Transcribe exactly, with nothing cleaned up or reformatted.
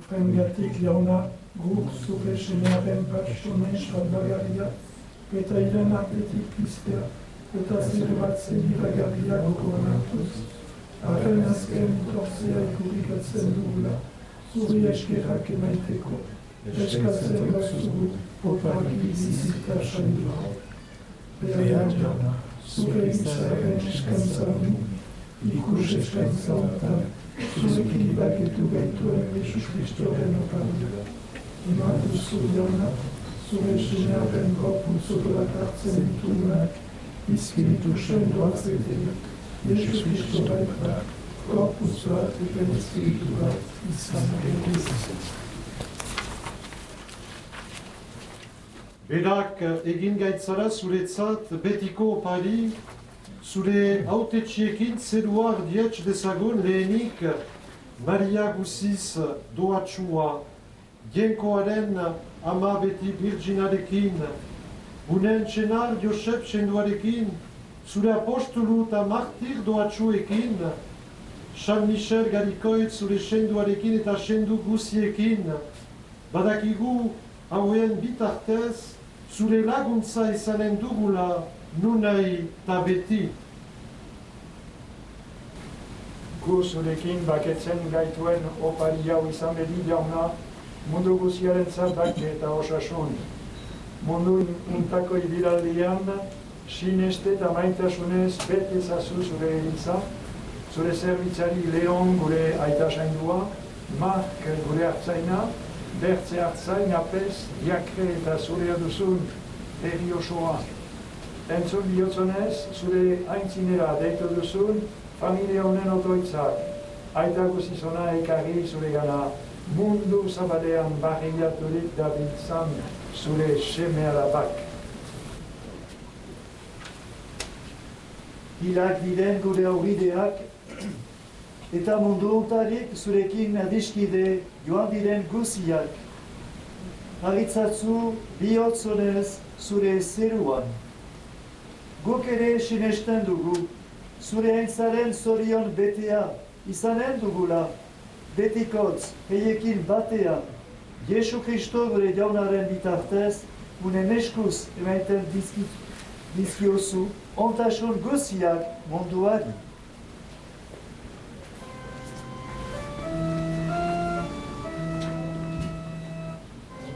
Rengatik jauna, guk zure semearen patxonen salbagaria, eta iren artetik piztea, eta zer bat zeniragarria gogoratuz. Arren azken torzea ikurikatzen dugula, zuri eskerrak emaiteko, eskatzen gazugu, opaki bizita saindua. Behar jauna, zure izaren eskantzan du, ikus eskantzan honetan, zurekin baketu gaituen Jesus Kristoren opardura. Imatu zu jauna, zure semearen gopu zodoak hartzen ditugunak, izkiritu sendoak zetenak, Jesus Kristo baita, corpus bat eta espiritu bat izan egizizet. Berak egin gaitzara zuretzat betiko opari, zure autetxiekin zeruak dietx dezagun lehenik Maria guziz doatxua, jenkoaren ama beti virginarekin, unen txenar Josep senduarekin, zure apostolu eta martir doatxuekin, San Michel Garikoit zure senduarekin eta sendu guziekin, badakigu hauen bitartez, zure laguntza izanen dugula nunai eta beti. Gu zurekin baketzen gaituen opari hau izan bedi jauna, mundu guziaren zatak eta osasun. Mundu untako ibiraldian, sineste eta maitasunez bete ezazu zure egitza, zure zerbitzari Leon gure aita saindua, Mark gure hartzaina, Bertze hartzain apez, diakre eta zurea duzun herri osoa. Entzun bihotzonez, zure aintzinera deitu duzun, familia honen otoitzak, aita guzizona ekarri zure gana, mundu zabalean barriaturik dabiltzan zure seme alabak. Hilak diren gure aurrideak, eta mundu ontarik zurekin adiskide joan diren guziak. Haritzatzu bihotzonez zure zeruan. Guk ere sinesten dugu, zure aintzaren zorion betea izanen dugula, betikotz heiekin batean, Jesu Kristo gure jaunaren bitartez, unen eskuz emaiten dizkiozu, ontasun guziak munduari.